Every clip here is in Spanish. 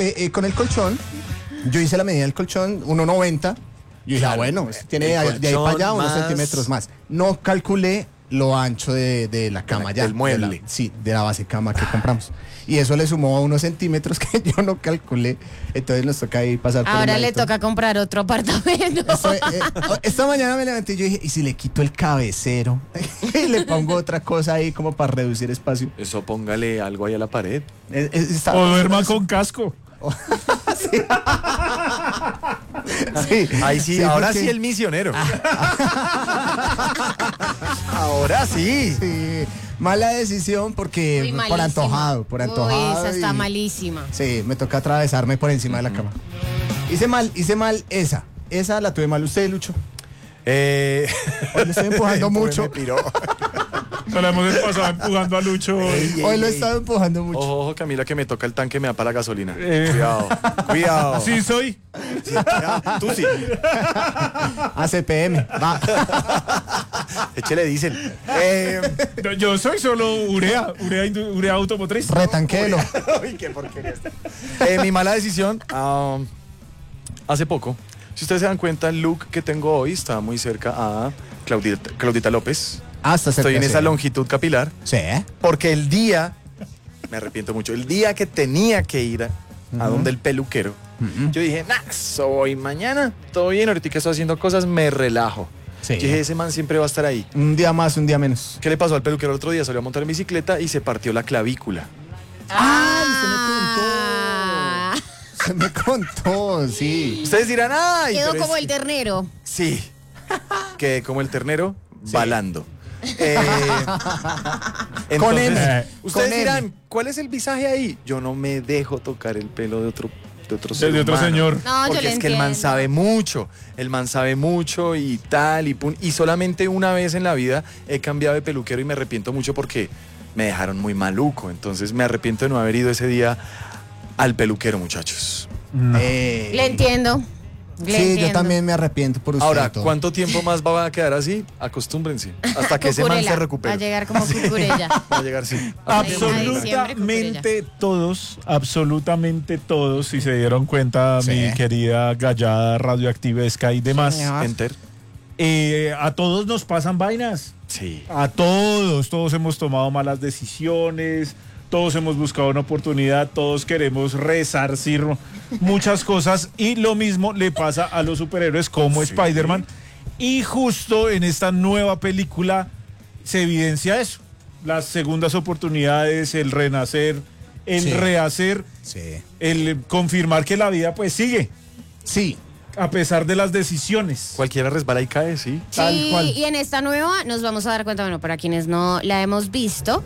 con el colchón, yo hice la medida del colchón, 1,90. Yo dije, bueno, tiene de ahí para allá unos centímetros más. No calculé lo ancho de la cama ya. Del mueble. De la base cama que compramos. Y eso le sumó unos centímetros que yo no calculé. Entonces nos toca ahí pasar por Ahora le toca comprar otro apartamento. Esta mañana me levanté y yo dije, ¿y si le quito el cabecero? Y le pongo otra cosa ahí como para reducir espacio. Eso póngale algo ahí a la pared. O duerma con casco. Sí. Sí. Ahí sí, ahora sí el misionero. Ahora sí. Sí. Mala decisión porque Uy, por antojado. Uy, esa está malísima. Sí, me toca atravesarme por encima de la cama. Hice mal esa. Esa la tuve mal. ¿Usted, Lucho? Hoy le estoy empujando mucho. Nos la hemos pasado empujando a Lucho. Hoy lo he estado empujando mucho. Ojo, Camila, que me toca el tanque, me da para la gasolina. Cuidado. Sí, soy. Sí, tú sí. ACPM. Va. Échele diésel. Yo soy solo urea automotriz. Retanquelo. Uy, qué porquería. Mi mala decisión, hace poco. Si ustedes se dan cuenta, el look que tengo hoy está muy cerca a Claudita López. Estoy en esa longitud capilar. Sí. Porque el día, me arrepiento mucho, el día que tenía que ir a donde el peluquero, yo dije, soy mañana, todo bien, ahorita que estoy haciendo cosas, me relajo. Sí. Yo dije, ese man siempre va a estar ahí. Un día más, un día menos. ¿Qué le pasó al peluquero el otro día? Salió a montar en bicicleta y se partió la clavícula. Se me contó, sí. Ustedes dirán, ¡ay! Quedó como el ternero. Sí, quedé como el ternero balando. Con M. Ustedes Con dirán, M. ¿cuál es el visaje ahí? Yo no me dejo tocar el pelo de otro ser De otro humano. señor. No, Porque yo le es que el man entiendo. sabe mucho y tal y pum. Y solamente una vez en la vida he cambiado de peluquero y me arrepiento mucho porque me dejaron muy maluco. Entonces me arrepiento de no haber ido ese día al peluquero, muchachos. Le entiendo. Sí, yo también me arrepiento por usted. Ahora, todo. ¿cuánto tiempo más va a quedar así? Acostúmbrense. Hasta que ese man Cucurella. se recupere. Va a llegar como cucurella. Va a llegar, sí. Absolutamente todos, si se dieron cuenta, Sí. mi querida gallada radioactiva Sky y demás, Enter. a todos nos pasan vainas. Sí. A todos hemos tomado malas decisiones, todos hemos buscado una oportunidad, todos queremos resarcir muchas cosas y lo mismo le pasa a los superhéroes como Spider-Man. Y justo en esta nueva película se evidencia eso, las segundas oportunidades, el renacer, el rehacer, el confirmar que la vida pues sigue. Sí. A pesar de las decisiones. Cualquiera resbala y cae, sí. Tal Sí, cual. y en esta nueva nos vamos a dar cuenta, bueno, para quienes no la hemos visto,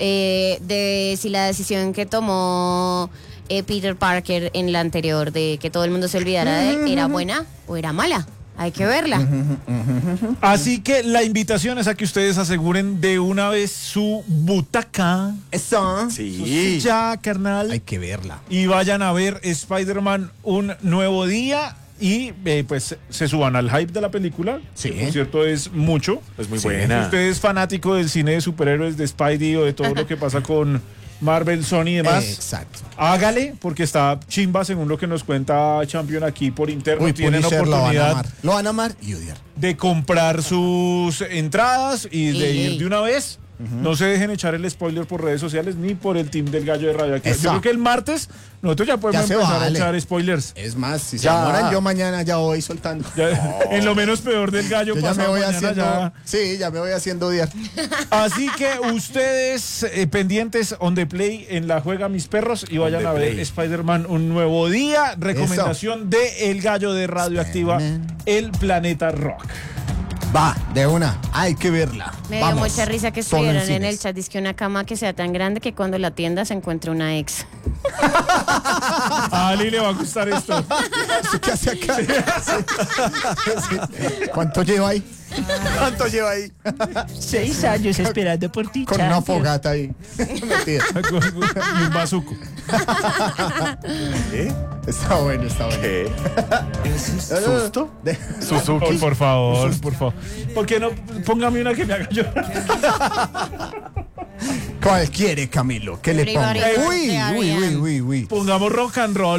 de si la decisión que tomó Peter Parker en la anterior de que todo el mundo se olvidara de él era buena o era mala. Hay que verla. Así que la invitación es a que ustedes aseguren de una vez su butaca. Eso. Sí. Ya, carnal. Hay que verla. Y vayan a ver Spider-Man Un Nuevo Día. Y pues se suban al hype de la película. Sí. Que, por cierto, es mucho. Es muy Si buena. usted es fanático del cine de superhéroes, de Spidey o de todo lo que pasa con Marvel, Sony y demás. Exacto. Hágale, porque está chimba, según lo que nos cuenta Champion aquí por interno. Uy, Tienen Punisher oportunidad lo van a amar y odiar. de comprar sus entradas y de ir de una vez. No se dejen echar el spoiler por redes sociales ni por el team del Gallo de Radioactiva. Yo creo que el martes nosotros ya podemos Ya se empezar vale. a echar spoilers. Es más, si se Ya. demoran, yo mañana ya voy soltando. Ya, en lo menos peor del Gallo Yo ya me pasado voy mañana haciendo. ya. Sí, ya me voy haciendo odiar. Así que ustedes pendientes on the play en la Juega Mis Perros y vayan the a ver play. Spider-Man Un Nuevo Día. Recomendación de El Gallo de Radioactiva, Spider-Man. El Planeta Rock. Va, de una. Hay que verla. Me dio Vamos. mucha risa que Solo estuvieron en cines. el chat. Dice que una cama que sea tan grande que cuando la tienda se encuentre una ex. A Ali le va a gustar esto. ¿Eso qué hace acá? Sí. ¿Cuánto lleva ahí? ¿Cuánto lleva ahí? 6 años esperando por ti, Con una champion. fogata ahí. Metida. Y un bazuco. ¿Qué? Está bueno, está bueno. ¿Qué? ¿Susto? Suzuki. Por favor, por favor. ¿Por qué no? Póngame una que me haga llorar. ¿Cuál quiere, Camilo? ¿Qué le pongo? Everybody Uy, wants uy, Ariana. uy, uy, uy. Pongamos rock and roll.